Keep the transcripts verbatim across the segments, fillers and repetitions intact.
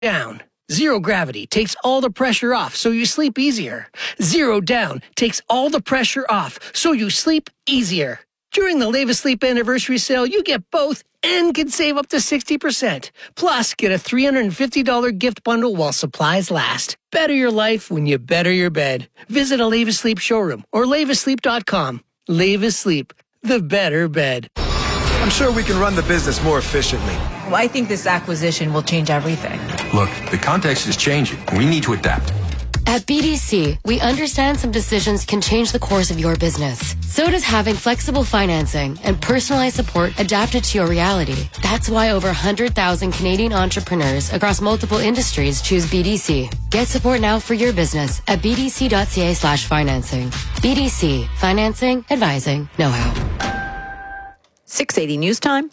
Down. Zero gravity takes all the pressure off so you sleep easier. Zero down takes all the pressure off so you sleep easier. During the Leva Sleep Anniversary Sale, you get both and can save up to sixty percent. Plus, get a three hundred fifty dollars gift bundle while supplies last. Better your life when you better your bed. Visit a Leva Sleep showroom or leva sleep dot com. Leva Sleep, the better bed. I'm sure we can run the business more efficiently. Well, I think this acquisition will change everything. Look, the context is changing. We need to adapt. At B D C, we understand some decisions can change the course of your business. So does having flexible financing and personalized support adapted to your reality. That's why over one hundred thousand Canadian entrepreneurs across multiple industries choose B D C. Get support now for your business at b d c dot c a slash financing. B D C, financing, advising, know-how. six eighty News Time.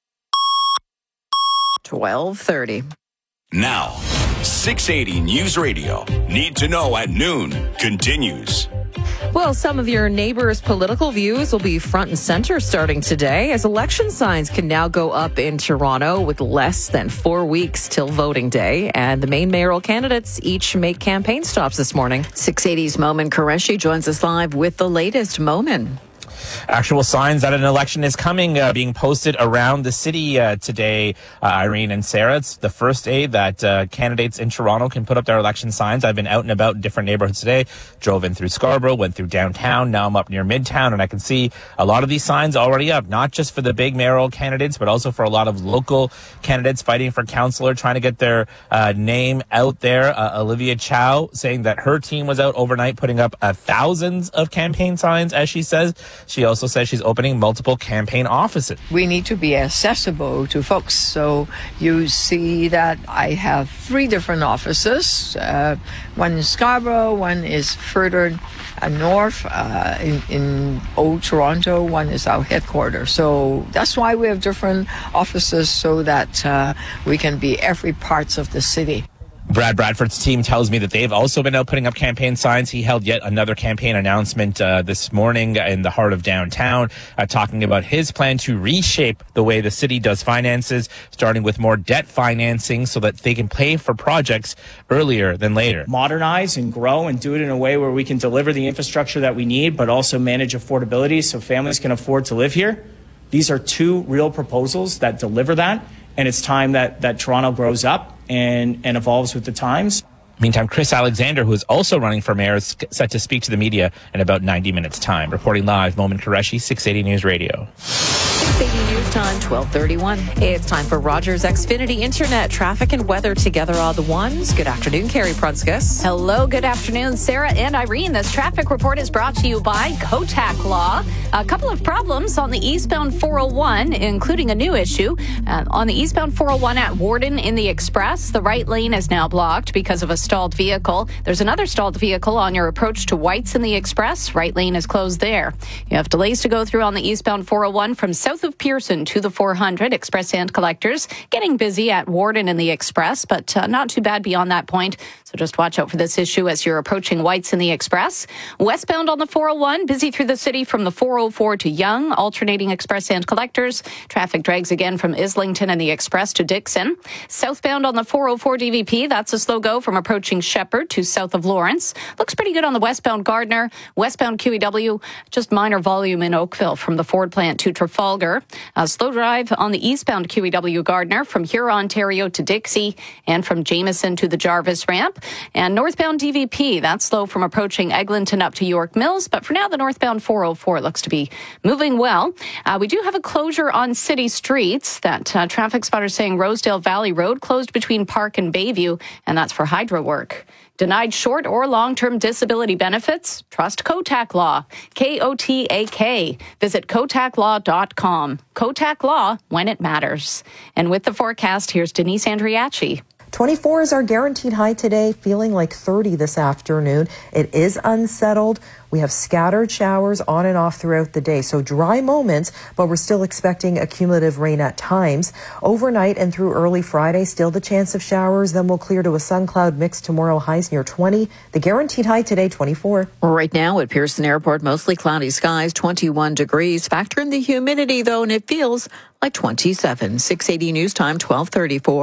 twelve thirty. Now, six eighty News Radio. Need to know at noon continues. Well, some of your neighbors' political views will be front and center starting today, as election signs can now go up in Toronto with less than four weeks till voting day. And the main mayoral candidates each make campaign stops this morning. six eighty's Momin Qureshi joins us live with the latest. Momin. Actual signs that an election is coming uh, being posted around the city uh, today, uh, Irene and Sarah. It's the first day that uh, candidates in Toronto can put up their election signs. I've been out and about in different neighborhoods today, drove in through Scarborough, went through downtown. Now I'm up near Midtown, and I can see a lot of these signs already up, not just for the big mayoral candidates, but also for a lot of local candidates fighting for councillor, trying to get their uh, name out there. Uh, Olivia Chow saying that her team was out overnight putting up uh, thousands of campaign signs, as she says. She also says she's opening multiple campaign offices. We need to be accessible to folks. So you see that I have three different offices. Uh, one in Scarborough, one is further uh, north uh, in, in Old Toronto, one is our headquarters. So that's why we have different offices, so that uh, we can be every parts of the city. Brad Bradford's team tells me that they've also been out putting up campaign signs. He held yet another campaign announcement uh, this morning in the heart of downtown, uh, talking about his plan to reshape the way the city does finances, starting with more debt financing so that they can pay for projects earlier than later. Modernize and grow and do it in a way where we can deliver the infrastructure that we need, but also manage affordability so families can afford to live here. These are two real proposals that deliver that, and it's time that, that Toronto grows up and, and evolves with the times. Meantime, Chris Alexander, who is also running for mayor, is set to speak to the media in about ninety minutes' time. Reporting live, Momin Qureshi, six eighty News Radio. six eighty News Time, twelve thirty-one. Hey, it's time for Rogers Xfinity Internet. Traffic and weather together are the ones. Good afternoon, Carrie Prunskis. Hello, good afternoon, Sarah and Irene. This traffic report is brought to you by Kotak Law. A couple of problems on the eastbound four oh one, including a new issue. Uh, on the eastbound four oh one at Warden in the Express, the right lane is now blocked because of a stalled vehicle. There's another stalled vehicle on your approach to White's in the Express. Right lane is closed there. You have delays to go through on the eastbound four oh one from south of Pearson to the four hundred. Express hand collectors getting busy at Warden in the Express, but uh, not too bad beyond that point. So just watch out for this issue as you're approaching White's in the Express. Westbound on the four oh one, busy through the city from the four oh four to Yonge, alternating express and collectors. Traffic drags again from Islington and the Express to Dixon. Southbound on the four oh four D V P, that's a slow go from approaching Shepherd to south of Lawrence. Looks pretty good on the westbound Gardner. Westbound Q E W, just minor volume in Oakville from the Ford plant to Trafalgar. A slow drive on the eastbound Q E W Gardner from Huron, Ontario to Dixie, and from Jameson to the Jarvis ramp. And northbound D V P, that's slow from approaching Eglinton up to York Mills. But for now, the northbound four oh four looks to be moving well. Uh, we do have a closure on city streets. That uh, traffic spotter saying Rosedale Valley Road closed between Park and Bayview, and that's for hydro work. Denied short or long-term disability benefits? Trust Kotak Law. K O T A K. Visit kotak law dot com. Kotak Law, when it matters. And with the forecast, here's Denise Andriachi. twenty-four is our guaranteed high today, feeling like thirty this afternoon. It is unsettled. We have scattered showers on and off throughout the day, so dry moments, but we're still expecting accumulative rain at times. Overnight and through early Friday, still the chance of showers, then we'll clear to a sun-cloud mix tomorrow, highs near twenty. The guaranteed high today, twenty-four. Right now at Pearson Airport, mostly cloudy skies, twenty-one degrees. Factor in the humidity, though, and it feels like twenty-seven. six eighty News Time, twelve thirty-four.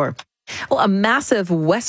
Well, a massive West